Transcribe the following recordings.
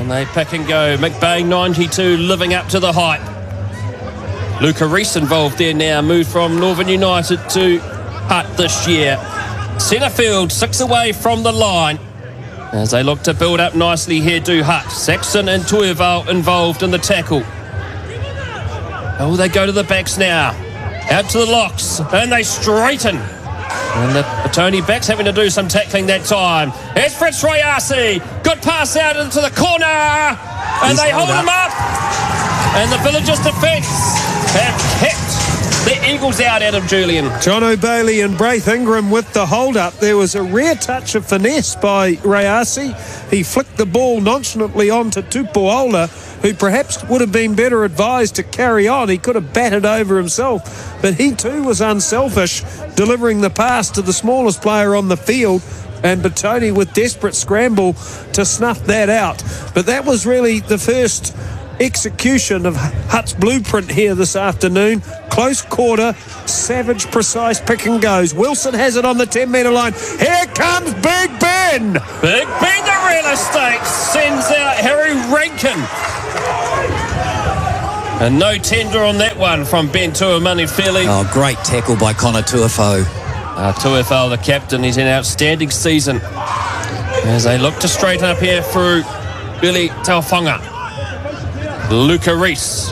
And they pick and go. McBain 92 living up to the hype. Luca Reese involved there now. Moved from Northern United to Hutt this year. Centre field 6 away from the line. As they look to build up nicely here, do Hutt. Saxon and Tuival involved in the tackle. Oh, they go to the backs now. Out to the locks. And they straighten. And the Petone backs having to do some tackling that time. Here's Fritz Royasi. Good pass out into the corner. And they hold him up. And the Villagers defence have kept the Eagles out, Adam Julian. John O'Bailey and Braith Ingram with the hold-up. There was a rare touch of finesse by Royasi. He flicked the ball nonchalantly onto Tupuola, who perhaps would have been better advised to carry on. He could have batted over himself, but he too was unselfish, delivering the pass to the smallest player on the field, and Petone with desperate scramble to snuff that out. But that was really the first execution of Hutt's blueprint here this afternoon. Close quarter, savage, precise pick and goes. Wilson has it on the 10-metre line. Here comes Big Ben. Big Ben, the real estate, sends out Harry Rankin. And no tender on that one from Ben Tuamanifili. Oh, great tackle by Connor Tuafo. Tuafo, the captain, he's in an outstanding season. As they look to straighten up here through Billy Taufonga. Luca Reese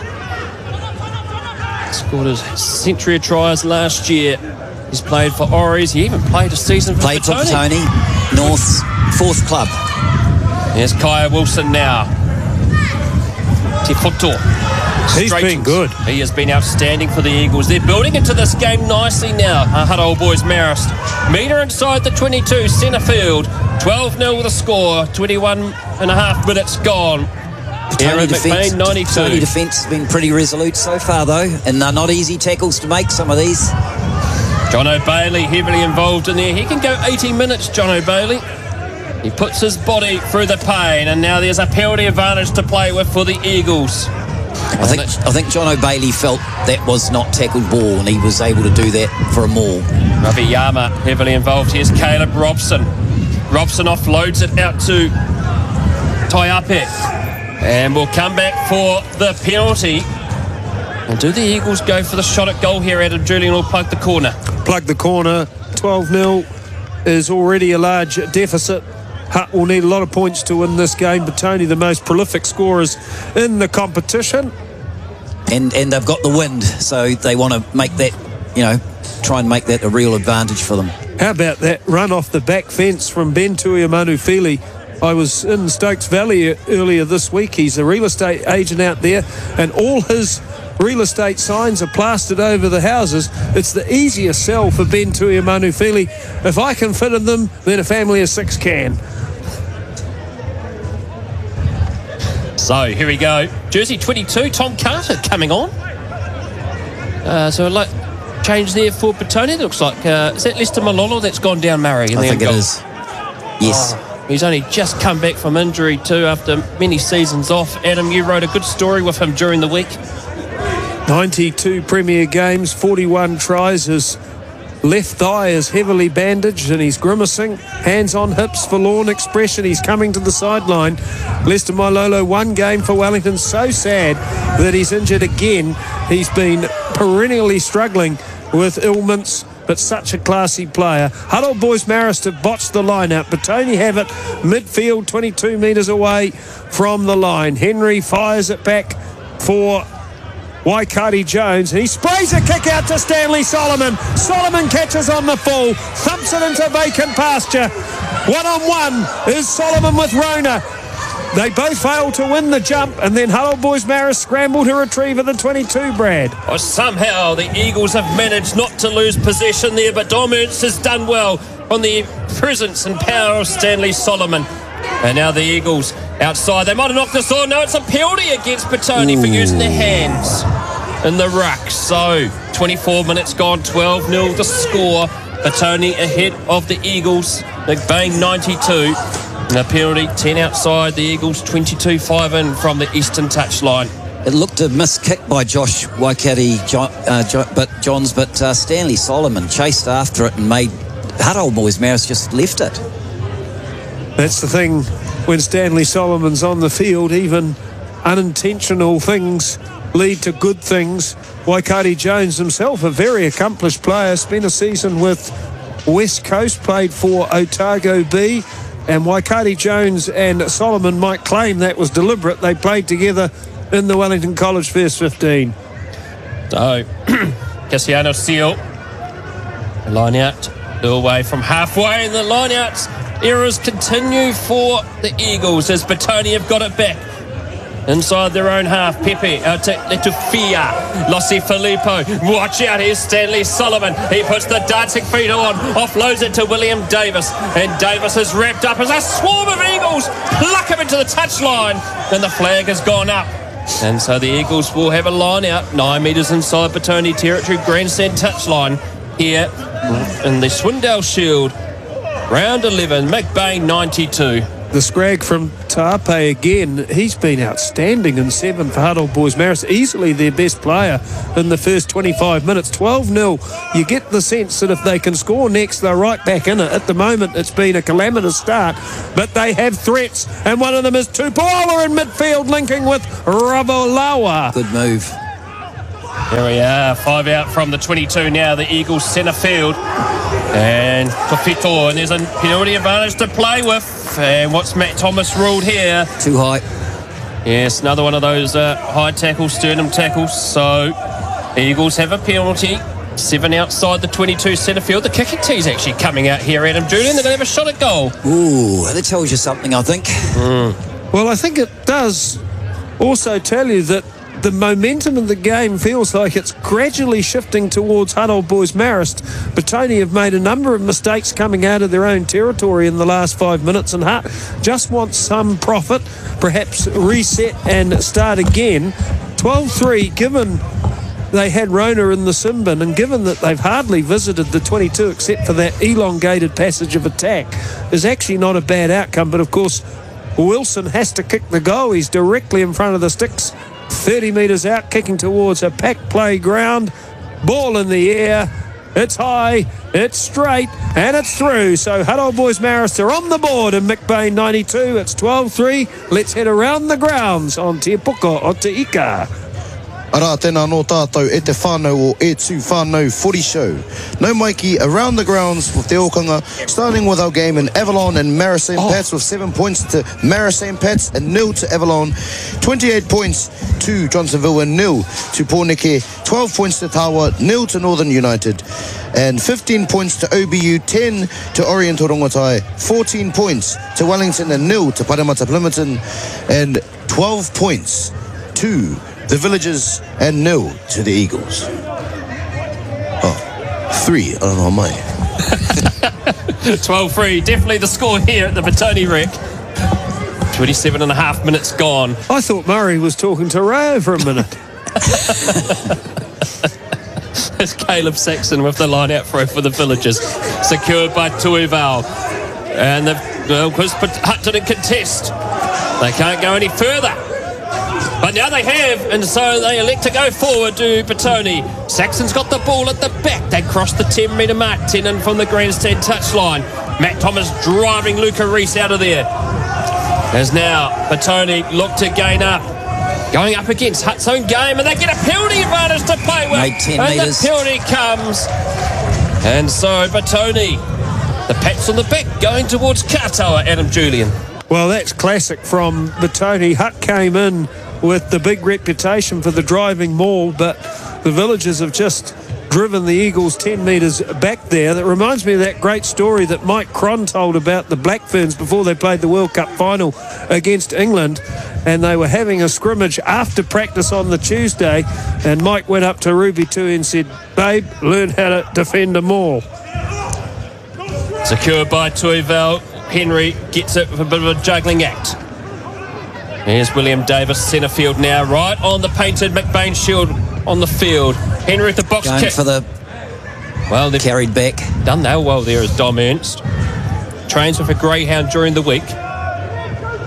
scored his century of tries last year. He's played for Oris. He even played a season for Petone. North's 4th club. Here's Kaya Wilson now. Tifoto. He's been good. He has been outstanding for the Eagles. They're building into this game nicely now. Hutt Old Boys Marist. Meter inside the 22, centre field. 12-0 the score. 21 and a half minutes gone. Petone defence has been pretty resolute so far, though, and they're not easy tackles to make, some of these. John O'Bailey heavily involved in there. He can go 80 minutes, John O'Bailey. He puts his body through the pain, and now there's a penalty advantage to play with for the Eagles. I think John O'Bailey felt that was not tackled ball, and he was able to do that for a maul. Ravi Yama heavily involved. Here's Caleb Robson. Robson offloads it out to Taiape. And we'll come back for the penalty. And do the Eagles go for the shot at goal here, Adam Julian, or plug the corner? Plug the corner. 12-0 is already a large deficit. Hutt will need a lot of points to win this game. Petone, the most prolific scorers in the competition. And they've got the wind, so they want to make that, try and make that a real advantage for them. How about that run off the back fence from Ben Tuiamanufili? I was in Stokes Valley earlier this week. He's a real estate agent out there, and all his real estate signs are plastered over the houses. It's the easiest sell for Ben Tuiamanufili. If I can fit in them, then a family of 6 can. So here we go. Jersey 22, Tom Carter coming on. So I'd like change there for Petone. It looks like, is that Lester Malolo that's gone down Murray? I think it is. Yes. He's only just come back from injury too after many seasons off. Adam, you wrote a good story with him during the week. 92 Premier games, 41 tries. His left thigh is heavily bandaged and he's grimacing. Hands on hips, forlorn expression. He's coming to the sideline. Lester Malolo, 1 game for Wellington. So sad that he's injured again. He's been perennially struggling with ailments, but such a classy player. Hutt Old Boys Marist have botched the line out. Petone have it midfield, 22 metres away from the line. Henry fires it back for Waikari Jones. He sprays a kick out to Stanley Solomon. Solomon catches on the full, thumps it into vacant pasture. 1-on-1 is Solomon with Rona. They both fail to win the jump, and then Hutt Old Boys Marist scramble to retrieve at the 22, Brad. Oh, somehow the Eagles have managed not to lose possession there, but Dom Ernst has done well on the presence and power of Stanley Solomon. And now the Eagles outside. They might have knocked this on. No, it's a penalty against Petone for using their hands in the ruck. So 24 minutes gone, 12-0 the score. Petone ahead of the Eagles. McBain 92. And a penalty, 10 outside, the Eagles 22-5 in from the eastern touchline. It looked a missed kick by Josh Waikari Johns, but Stanley Solomon chased after it and made Hutt Old Boys Marist just left it. That's the thing when Stanley Solomon's on the field, even unintentional things lead to good things. Waikari Jones himself, a very accomplished player, spent a season with West Coast, played for Otago B, and Waikari Jones and Solomon might claim that was deliberate. They played together in the Wellington College First 15. So, Cassiano Seal, line out, away from halfway, and the line out errors continue for the Eagles as Batoni have got it back. Inside their own half, Pepe out to Letufia, Lossi Filippo, watch out, here's Stanley Solomon, he puts the dancing feet on, offloads it to William Davis, and Davis is wrapped up as a swarm of Eagles pluck him into the touchline, and the flag has gone up. And so the Eagles will have a line out 9 metres inside Batoni territory, grandstand touchline here in the Swindell Shield. Round 11, McBain 92. The scrag from Tape again, he's been outstanding in 7 for Huddle Boys Marist, easily their best player in the first 25 minutes. 12-0. You get the sense that if they can score next, they're right back in it. At the moment, it's been a calamitous start, but they have threats, and one of them is Tupola in midfield, linking with Ravolawa. Good move. Here we are, 5 out from the 22 now, the Eagles centre field. And Tofito, and there's a penalty advantage to play with. And what's Matt Thomas ruled here? Too high. Yes, another one of those high tackles, sternum tackles. So, Eagles have a penalty. 7 outside the 22 centre field. The kicking tee's actually coming out here, Adam Julian. They're going to have a shot at goal. Ooh, that tells you something, I think. Well, I think it does also tell you that the momentum of the game feels like it's gradually shifting towards Huddle Boys Marist. Batoni have made a number of mistakes coming out of their own territory in the last 5 minutes, and Hutt just wants some profit, perhaps reset and start again. 12-3, given they had Rona in the sin bin, and given that they've hardly visited the 22 except for that elongated passage of attack, is actually not a bad outcome. But of course, Wilson has to kick the goal. He's directly in front of the sticks, 30 metres out, kicking towards a packed playground. Ball in the air. It's high, it's straight, and it's through. So Huddle Boys Marist are on the board in McBain 92. It's 12-3. Let's head around the grounds on Te Puko o Te Ika. Ara tēnā no tātou e te whānau o e tū whānau footy show. No maiki around the grounds with Te Okanga, starting with our game in Avalon and Marist St. Pat's with 7 points to Marist St. Pat's and 0 to Avalon. 28 points to Johnsonville and 0 to Pōneke. 12 points to Tawa, 0 to Northern United. And 15 points to OBU, 10 to Orient Rongotai. 14 points to Wellington and 0 to Parramatta Plimerton. And 12 points to the Villagers and 0 to the Eagles. 3, I don't know, mate. 12-3, definitely the score here at the Batoni Rec. 27 and a half minutes gone. I thought Murray was talking to Ray for a minute. It's Caleb Saxon with the line out throw for the Villagers. Secured by Tuival. And because Hutt didn't contest, they can't go any further. But now they have, and so they elect to go forward to Batoni. Saxon's got the ball at the back. They cross the 10-metre mark, 10 in from the grandstand touchline. Matt Thomas driving Luca Reese out of there. As now Batoni look to gain up. Going up against Hutt's own game, and they get a penalty advantage to play with. Made 10 and metres. The penalty comes. And so Batoni, the pats on the back, going towards Katoa, Adam Julian. Well, that's classic from Batoni. Hutt came in with the big reputation for the driving maul, but the Villagers have just driven the Eagles 10 metres back there. That reminds me of that great story that Mike Cron told about the Black Ferns before they played the World Cup final against England, and they were having a scrimmage after practice on the Tuesday, and Mike went up to Ruby Tui and said, "Babe, learn how to defend a maul." Secured by Tuival. Henry gets it with a bit of a juggling act. Here's William Davis, centre field now, right on the painted McBain Shield on the field. Henry with the box Going kick. for the Well, they've carried back. done that well there as Dom Ernst. Trains with a greyhound during the week.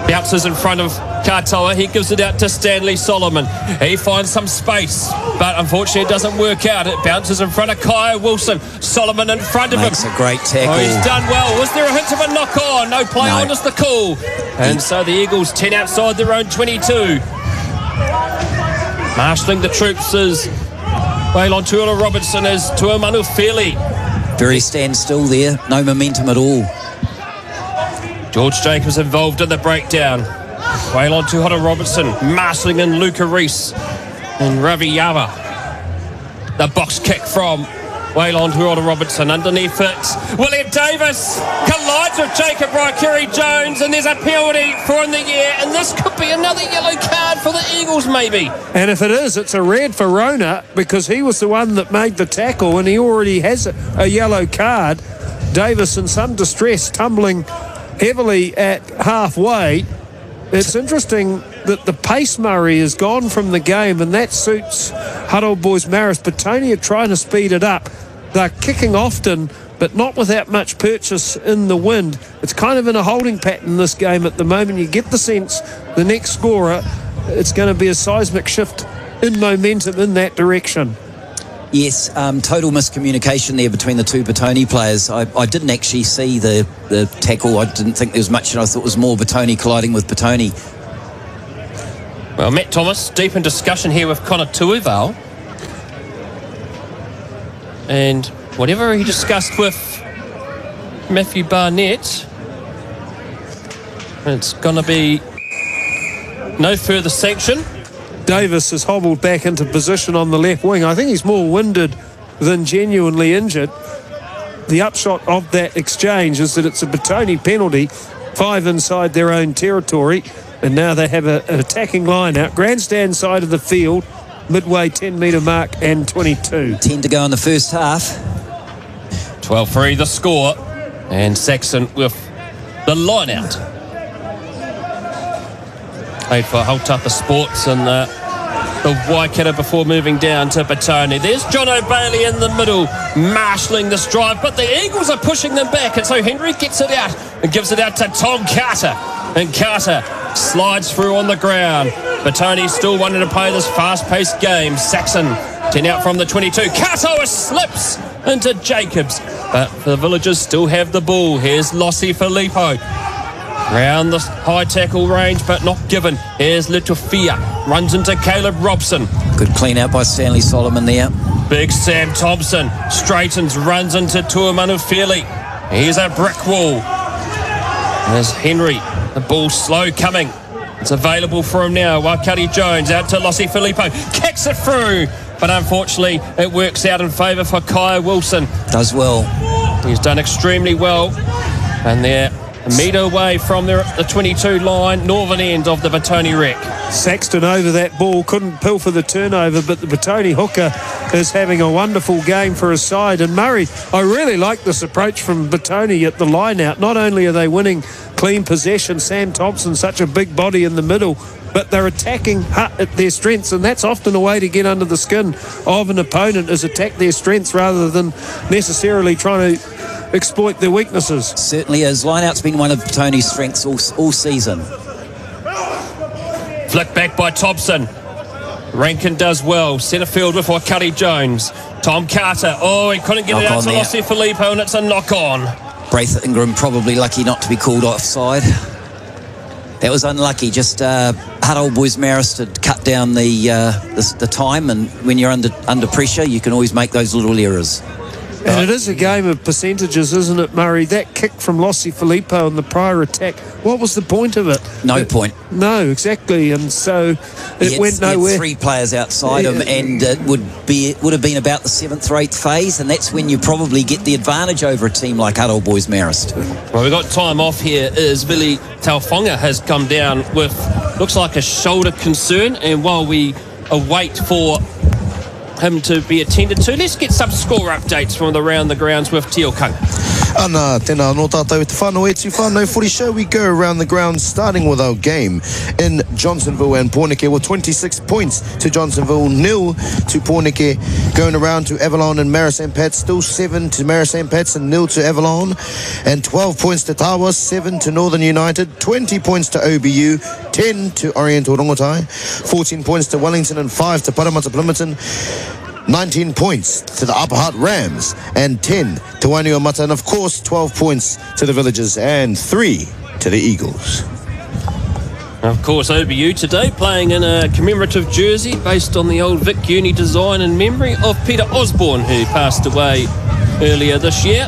Bounces in front of Katoa. He gives it out to Stanley Solomon. He finds some space, but unfortunately it doesn't work out. It bounces in front of Kyle Wilson. Solomon in front of him. Makes a great tackle. Oh, he's done well. Was there a hint of a knock on? No play on is the call. And so the Eagles 10 outside their own 22. Marshalling the troops is Waylon Tuala-Robertson as Tuamanu Fili. Very standstill there. No momentum at all. George Jacobs involved in the breakdown. Waylon Tuala-Robertson marshalling in Luca Reese and Ravi Yava. The box kick from Waylon Tuala-Robertson. Underneath it, William Davis collides with Jacob Raikiri-Jones, and there's a penalty for in the air, and this could be another yellow card for the Eagles maybe. And if it is, it's a red for Rona, because he was the one that made the tackle and he already has a yellow card. Davis in some distress, tumbling heavily at halfway. It's interesting that the pace Murray has gone from the game, and that suits Huddle Boys Marist. But Tony are trying to speed it up. They're kicking often, but not without much purchase in the wind. It's kind of in a holding pattern this game at the moment. You get the sense the next scorer, it's going to be a seismic shift in momentum in that direction. Yes, total miscommunication there between the two Batoni players. I didn't actually see the tackle. I didn't think there was much, and I thought it was more Batoni colliding with Batoni. Well, Matt Thomas, deep in discussion here with Connor Tuival. And whatever he discussed with Matthew Barnett, it's going to be no further sanction. Davis has hobbled back into position on the left wing. I think he's more winded than genuinely injured. The upshot of that exchange is that it's a Batoni penalty, 5 inside their own territory, and now they have an attacking line out. Grandstand side of the field, midway 10-metre mark and 22. 10 to go in the first half. 12-3 the score, and Saxon with the line out. Played for Hautapa Sports and the Waikato before moving down to Batoni. There's John O'Bailey in the middle, marshalling this drive, but the Eagles are pushing them back, and so Henry gets it out and gives it out to Tom Carter, and Carter slides through on the ground. Batoni still wanting to play this fast-paced game. Saxon 10 out from the 22. Katoa slips into Jacobs, but the Villagers still have the ball. Here's Lossi Filippo round the high tackle range, but not given. Here's Litofia, runs into Caleb Robson. Good clean out by Stanley Solomon there. Big Sam Thompson straightens, runs into Tuamanu Fili. Here's a brick wall. There's Henry, the ball slow coming. It's available for him now. Waikari Jones out to Lossi Filippo, kicks it through, but unfortunately it works out in favour for Kyle Wilson. Does well. He's done extremely well, and they're a metre away from the 22 line, northern end of the Batoni wreck. Saxton over that ball, couldn't pilfer the turnover, but the Batoni hooker is having a wonderful game for his side. And Murray, I really like this approach from Batoni at the line out. Not only are they winning clean possession, Sam Thompson, such a big body in the middle, but they're attacking Hutt at their strengths, and that's often a way to get under the skin of an opponent, is attack their strengths rather than necessarily trying to exploit their weaknesses. Certainly is. Line-out's been one of Batoni's strengths all season. Flick back by Thompson. Rankin does well. Centre field with Waikari Jones. Tom Carter. Oh, he couldn't get it out to Lossi Filippo, and it's a knock-on. Braith Ingram probably lucky not to be called offside. That was unlucky. Just Huddle Boys Marist had cut down the time, and when you're under pressure, you can always make those little errors. And it is a game of percentages, isn't it, Murray? That kick from Lossi Filippo in the prior attack, what was the point of it? No point. No, exactly. And so it went nowhere. He had 3 players outside him, and it would have been about the 7th or 8th phase, and that's when you probably get the advantage over a team like Huddle Boys Marist. Well, we've got time off here. Is Vili Taufonga has come down with, looks like a shoulder concern, and while we await for him to be attended to, let's get some score updates from around the grounds with Teo Kung. Ana, tēnā no tātou e te whānau e tu whānau footy show. We go around the ground starting with our game in Johnsonville and Pōneke with 26 points to Johnsonville, 0 to Pōneke. Going around to Avalon and Mara St. Pat's, still 7 to Mara St. Pat's and 0 to Avalon. And 12 points to Tawa, 7 to Northern United, 20 points to OBU, 10 to Oriental Rongotai, 14 points to Wellington and 5 to Parramatta Plimerton. 19 points to the Upper Hutt Rams and 10 to Wainuiomata, and of course 12 points to the Villagers and 3 to the Eagles. Of course, OBU today playing in a commemorative jersey based on the old Vic Uni design in memory of Peter Osborne, who passed away earlier this year.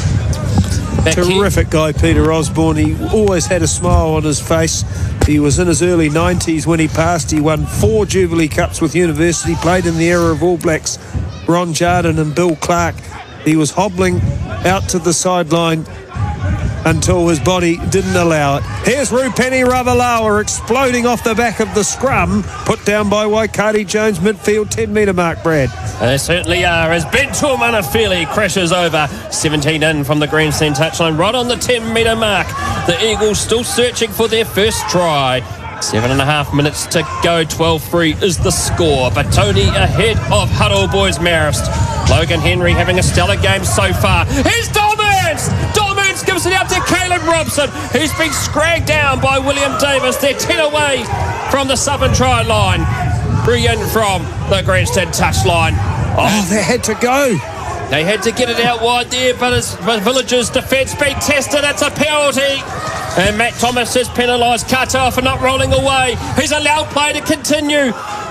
Terrific guy, Peter Osborne. He always had a smile on his face. He was in his early 90s when he passed. He won 4 Jubilee Cups with University, played in the era of All Blacks, Ron Jardine and Bill Clark. He was hobbling out to the sideline until his body didn't allow it. Here's Rupeni Ravalawa exploding off the back of the scrum, put down by Waikari Jones, midfield 10-metre mark, Brad. They certainly are, as Ben Tuamanafili crashes over. 17 in from the grandstand touchline, right on the 10-metre mark. The Eagles still searching for their first try. 7.5 minutes to go, 12-3 is the score. But Tony ahead of Huddle Boys Marist. Logan Henry having a stellar game so far. Here's Domans! Domans gives it out to Caleb Robson. He's been scragged down by William Davis. They're 10 away from the southern try line. Brilliant from the grandstand touchline. Oh, they had to go. They had to get it out wide there, but as Villagers' defence being tested, it's a penalty. And Matt Thomas is penalised. Katoa for not rolling away. He's allowed play to continue.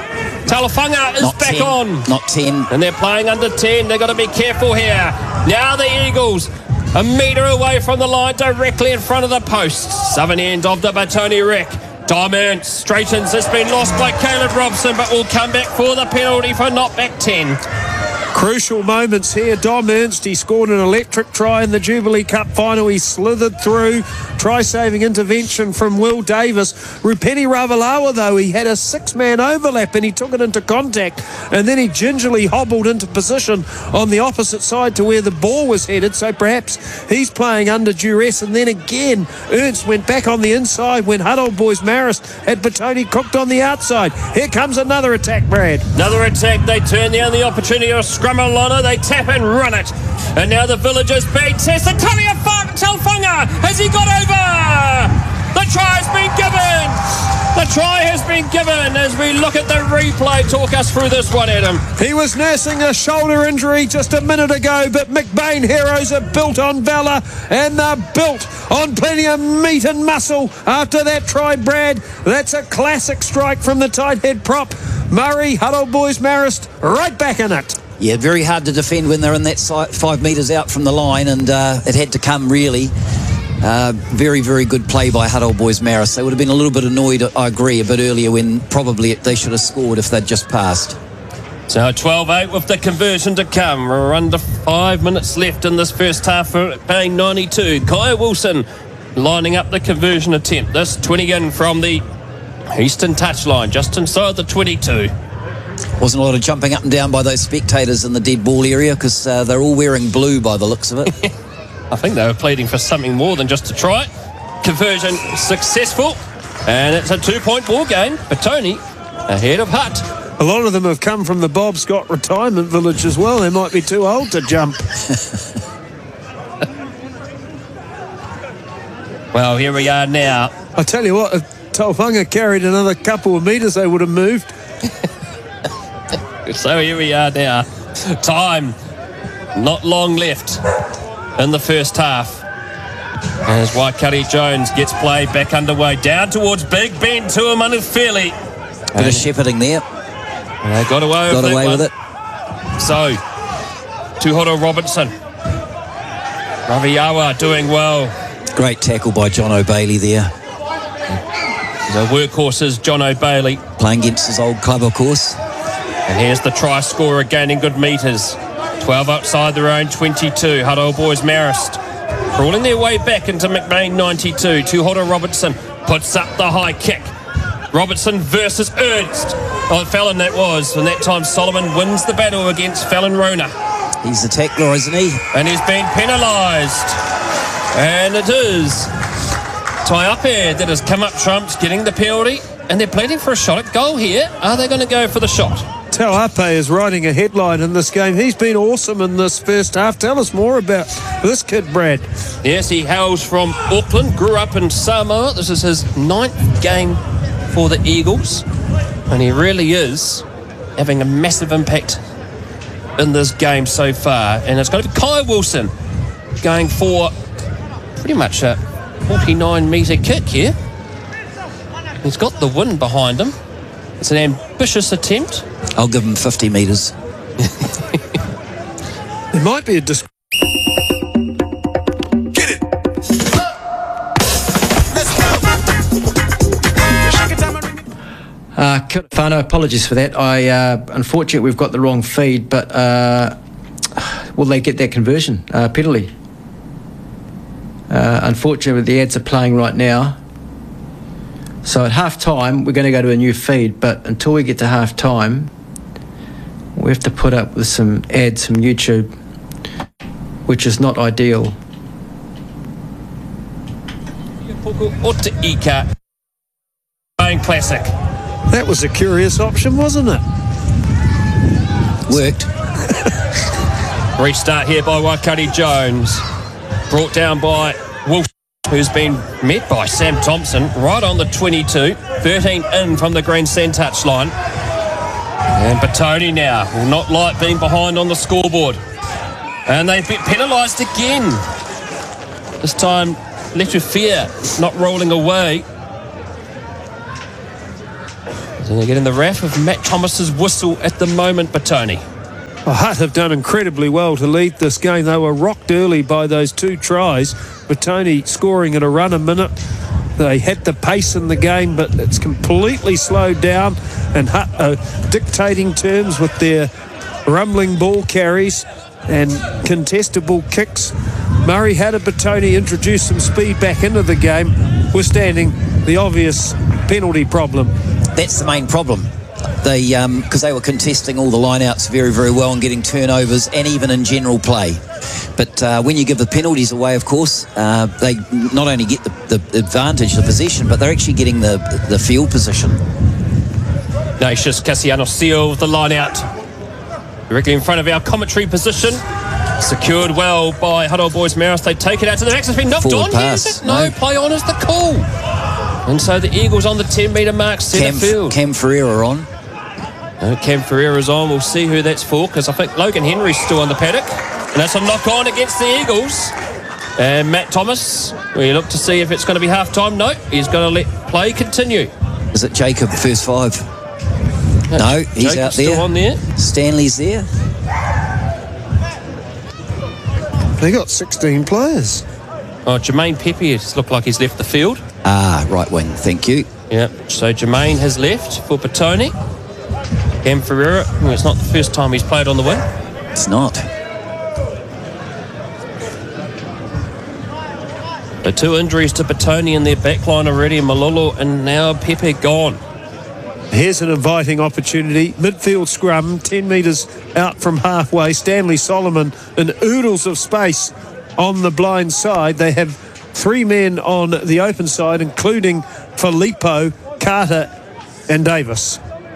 Talafunga is Not back 10, on. Not 10. And they're playing under 10. They've got to be careful here. Now the Eagles, a metre away from the line, directly in front of the post. Southern end of the Batoni Rec. Diamond straightens. It's been lost by Caleb Robson, but will come back for the penalty for knockback 10. Crucial moments here. Dom Ernst, he scored an electric try in the Jubilee Cup final. He slithered through. Try-saving intervention from Will Davis. Rupeni Ravalawa, though, he had a 6-man overlap and he took it into contact. And then he gingerly hobbled into position on the opposite side to where the ball was headed. So perhaps he's playing under duress. And then again, Ernst went back on the inside when Huddle Boys Marist had Batoni cooked on the outside. Here comes another attack, Brad. Another attack. They turn down the opportunity of Scrum-a-Lana. They tap and run it. And now the Villagers being tested. Talfunga, has he got over? The try has been given. The try has been given as we look at the replay. Talk us through this one, Adam. He was nursing a shoulder injury just a minute ago, but McBain heroes are built on valour and they're built on plenty of meat and muscle after that try, Brad. That's a classic strike from the tight head prop. Murray, Huddle Boys Marist, right back in it. Yeah, very hard to defend when they're in that 5 metres out from the line, and it had to come really. Very, very good play by Huddle Boys Marist. They would have been a little bit annoyed, I agree, a bit earlier when probably they should have scored if they'd just passed. So 12-8 with the conversion to come. We're under 5 minutes left in this first half for paying 92. Kaya Wilson lining up the conversion attempt. This 20 in from the eastern touchline, just inside the 22. Wasn't a lot of jumping up and down by those spectators in the dead ball area because they're all wearing blue by the looks of it. I think they were pleading for something more than just a try. Conversion successful, and it's a 2-point ball game. Batoni ahead of Hutt. A lot of them have come from the Bob Scott retirement village as well. They might be too old to jump. Well, here we are now. I tell you what, if Talfunga carried another couple of metres, they would have moved. So here we are now. Time not long left in the first half. As Waikari Jones gets play back underway. Down towards Big Ben Tuamanafili. Bit of shepherding there. They got away with it. So, Tuhoro Robinson. Raviawa doing well. Great tackle by John O'Bailey there. The workhorses, John O'Bailey. Playing against his old club, of course. And here's the try scorer gaining good metres. 12 outside their own 22. Huddle Boys Marist crawling their way back into McBain 92. Tuhoro Robertson puts up the high kick. Robertson versus Ernst. Oh, Fallon that was. And that time Solomon wins the battle against Fallon Rona. He's the tackler, isn't he? And he's been penalised. And it is Taiape that has come up trumps, getting the penalty. And they're pleading for a shot at goal here. Are they going to go for the shot? Tauape is writing a headline in this game. He's been awesome in this first half. Tell us more about this kid, Brad. Yes, he hails from Auckland, grew up in Samoa. This is his 9th game for the Eagles. And he really is having a massive impact in this game so far. And it's going to be Kai Wilson going for pretty much a 49-metre kick here. He's got the wind behind him. It's an ambitious attempt. I'll give him 50 metres. There might be a Fano, apologies for that. Unfortunately, we've got the wrong feed, but will they get that conversion penalty? Unfortunately, the ads are playing right now. So at half-time, we're going to go to a new feed, but until we get to half-time, we have to put up with some ads from YouTube, which is not ideal. Ika playing classic. That was a curious option, wasn't it? Worked. Restart here by Waikari Jones. Brought down by Wolf, who's been met by Sam Thompson right on the 22. 13 in from the Grandstand touchline. And Batoni now will not like being behind on the scoreboard. And they've been penalised again. This time, Letufia not rolling away. And they're getting the wrath of Matt Thomas's whistle at the moment, Batoni. Well, Hutt have done incredibly well to lead this game. They were rocked early by those 2 tries. Batoni scoring at a run a minute. They had the pace in the game, but it's completely slowed down. And Hutt are dictating terms with their rumbling ball carries and contestable kicks. Murray had a Batoni introduce some speed back into the game, withstanding the obvious penalty problem. That's the main problem. Because they were contesting all the lineouts very, very well and getting turnovers and even in general play. But when you give the penalties away, of course, they not only get the advantage, the possession, but they're actually getting the field position. Ignatius Cassiano-Seal with the lineout. Directly in front of our commentary position. Secured well by Huddle Boys Marist. They take it out to the max. It's been knocked Forward on pass. here. No, play on is the call. And so the Eagles on the 10-metre mark, centre field. Cam Ferreira on. Cam Ferreira's on. We'll see who that's for, because I think Logan Henry's still on the paddock. And that's a knock-on against the Eagles. And Matt Thomas, we look to see if it's going to be half-time. No, he's going to let play continue. Is it Jacob, first 5? No, he's Jacob's out there. Still on there. Stanley's there. They got 16 players. Oh, Jermaine Pepe has looked like he's left the field. Ah, right wing, thank you. Yeah, so Jermaine has left for Batoni. Cam Ferreira, it's not the first time he's played on the wing. It's not. The 2 injuries to Batoni in their backline already, Malolo and now Pepe gone. Here's an inviting opportunity. Midfield scrum, 10 metres out from halfway. Stanley Solomon in oodles of space on the blind side. They have 3 men on the open side, including Filippo, Carter and Davis.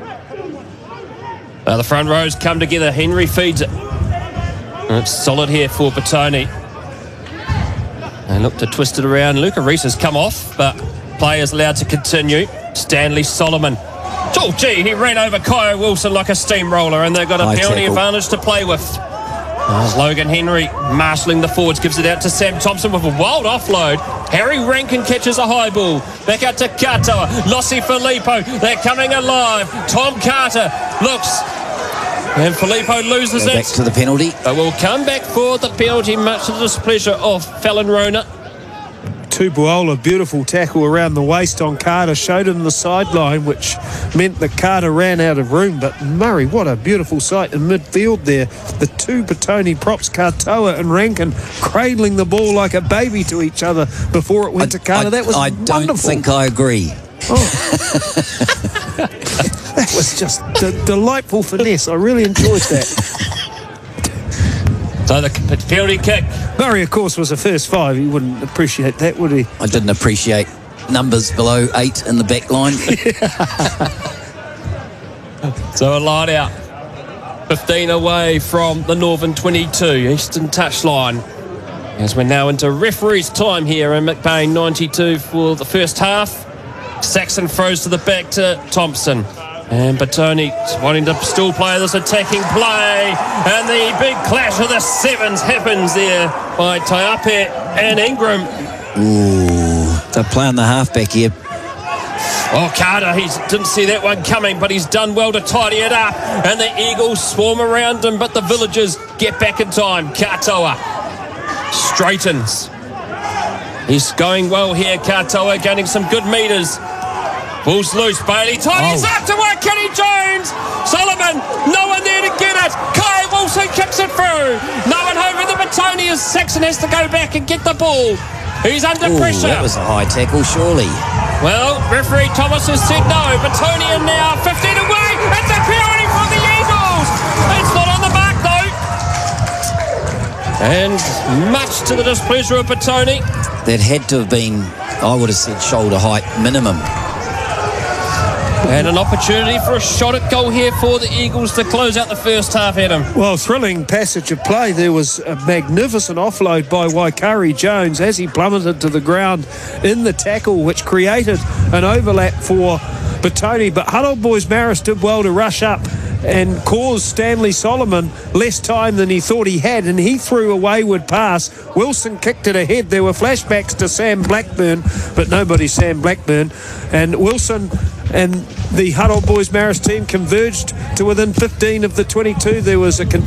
The front rows come together. Henry feeds it. And it's solid here for Batoni. They look to twist it around. Luca Reese has come off, but play is allowed to continue. Stanley Solomon. Oh, gee, he ran over Kyle Wilson like a steamroller, and they've got a penalty advantage to play with. Logan Henry marshalling the forwards, gives it out to Sam Thompson with a wild offload. Harry Rankin catches a high ball. Back out to Katoa. Lossi Filippo. They're coming alive. Tom Carter looks. And Filippo loses it. Back to the penalty. But we'll come back for the penalty, much to the displeasure of Fallon Rona. Tupuola, beautiful tackle around the waist on Carter, showed him the sideline, which meant that Carter ran out of room. But Murray, what a beautiful sight in midfield there. The 2 Batoni props, Katoa and Rankin, cradling the ball like a baby to each other before it went to Carter. That was wonderful. I don't think I agree. That was just delightful finesse. I really enjoyed that. So the penalty kick. Murray, of course, was a first five. He wouldn't appreciate that, would he? I didn't appreciate numbers below 8 in the back line. So a line out. 15 away from the Northern 22, Eastern touchline. As we're now into referee's time here in McBain 92 for the first half. Saxon throws to the back to Thompson. And Batoni wanting to still play this attacking play. And the big clash of the sevens happens there by Taiape and Ingram. Ooh, they're playing the halfback here. Oh, Carter, he didn't see that one coming, but he's done well to tidy it up. And the Eagles swarm around him, but the Villagers get back in time. Katoa straightens. He's going well here, Katoa, gaining some good metres. Ball's loose, Bailey tidies up to work, Kenny Jones. Solomon, no one there to get it. Kai Wilson kicks it through. No one home with the Batoni as Saxon has to go back and get the ball. He's under pressure. That was a high tackle, surely. Well, referee Thomas has said no. Batonian now 15 away. It's a penalty for the Eagles. It's not on the mark though. And much to the displeasure of Batoni. That had to have been, I would have said, shoulder height minimum. And an opportunity for a shot at goal here for the Eagles to close out the first half, Adam. Well, thrilling passage of play. There was a magnificent offload by Waikari Jones as he plummeted to the ground in the tackle, which created an overlap for Batoni. But Huddle Boys Maris did well to rush up and cause Stanley Solomon less time than he thought he had, and he threw a wayward pass. Wilson kicked it ahead. There were flashbacks to Sam Blackburn, but nobody Sam Blackburn. And Wilson and the Huddle Boys Maris team converged to within 15 of the 22. There was a